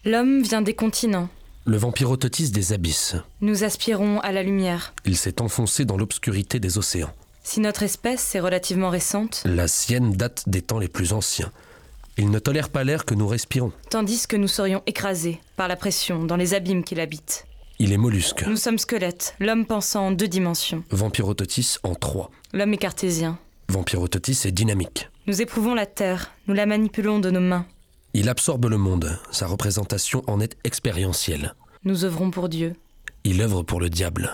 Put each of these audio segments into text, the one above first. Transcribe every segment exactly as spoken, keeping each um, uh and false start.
L'homme vient des continents. Le vampirototis des abysses. Nous aspirons à la lumière. Il s'est enfoncé dans l'obscurité des océans. Si notre espèce est relativement récente, La sienne date des temps les plus anciens. Il ne tolère pas l'air que nous respirons. tandis que nous serions écrasés par la pression dans les abîmes qu'il habite. Il est mollusque. Nous sommes squelettes, l'homme pensant en deux dimensions. Vampirototis en trois. L'homme est cartésien. Vampirototis est dynamique. Nous éprouvons la terre, nous la manipulons de nos mains. Il absorbe le monde. Sa représentation en est expérientielle. Nous œuvrons pour Dieu. Il œuvre pour le diable.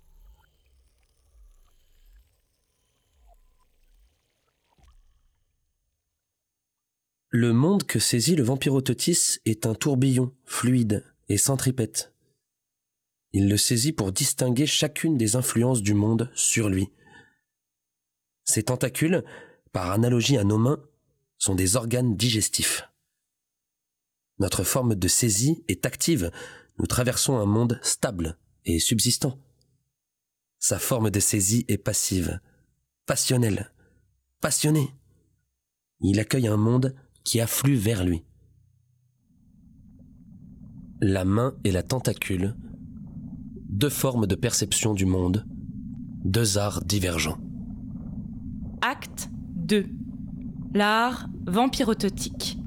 Le monde que saisit le vampirototis est un tourbillon fluide et centripète. Il le saisit pour distinguer chacune des influences du monde sur lui. Ses tentacules, par analogie à nos mains, sont des organes digestifs. Notre forme de saisie est active. Nous traversons un monde stable et subsistant. Sa forme de saisie est passive, passionnelle, passionnée. Il accueille un monde qui afflue vers lui. La main et la tentacule, deux formes de perception du monde, deux arts divergents. Acte deux. L'art vampirototique.